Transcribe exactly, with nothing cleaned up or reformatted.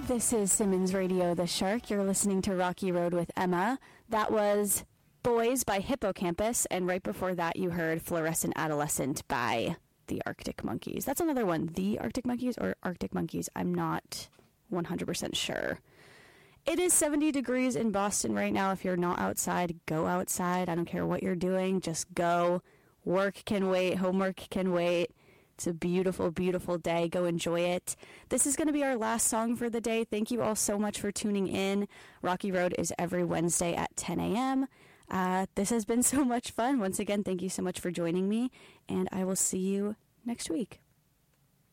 This is Simmons Radio, The Shark. You're listening to Rocky Road with Emma. That was Boys by Hippocampus, and right before that you heard Fluorescent Adolescent by the Arctic Monkeys. That's another one. The Arctic Monkeys or Arctic Monkeys? I'm not one hundred percent sure. It is seventy degrees in Boston right now. If you're not outside, go outside. I don't care what you're doing. Just go. Work can wait. Homework can wait. It's a beautiful, beautiful day. Go enjoy it. This is going to be our last song for the day. Thank you all so much for tuning in. Rocky Road is every Wednesday at ten a.m. Uh, this has been so much fun. Once again, thank you so much for joining me, and I will see you next week.